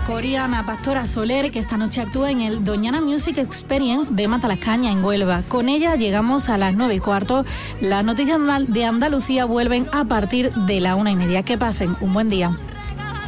coreana Pastora Soler, que esta noche actúa en el Doñana Music Experience de Matalascaña, en Huelva. Con ella llegamos a las 9:15. Las noticias de Andalucía vuelven a partir de la 1:30. Que pasen un buen día.